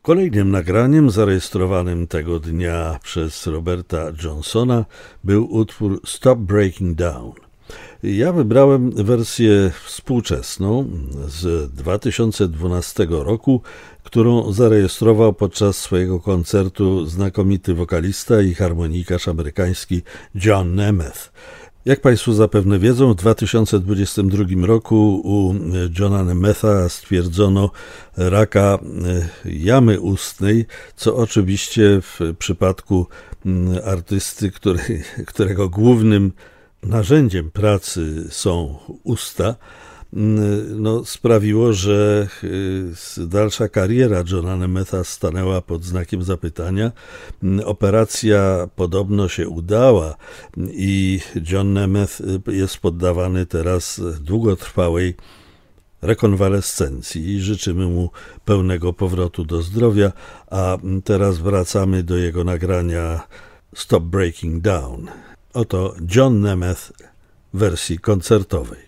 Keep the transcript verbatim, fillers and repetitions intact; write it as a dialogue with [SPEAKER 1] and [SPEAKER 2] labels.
[SPEAKER 1] Kolejnym nagraniem zarejestrowanym tego dnia przez Roberta Johnsona był utwór Stop Breaking Down. Ja wybrałem wersję współczesną z dwa tysiące dwunastego roku, którą zarejestrował podczas swojego koncertu znakomity wokalista i harmonikarz amerykański John Nemeth. Jak Państwo zapewne wiedzą, w dwa tysiące dwudziestym drugim roku u Johna Nemetha stwierdzono raka jamy ustnej, co oczywiście w przypadku artysty, który, którego głównym narzędziem pracy są usta, no, sprawiło, że dalsza kariera Johna Nemetha stanęła pod znakiem zapytania. Operacja podobno się udała i John Nemeth jest poddawany teraz długotrwałej rekonwalescencji. Życzymy mu pełnego powrotu do zdrowia, a teraz wracamy do jego nagrania Stop Breaking Down. Oto John Nemeth w wersji koncertowej.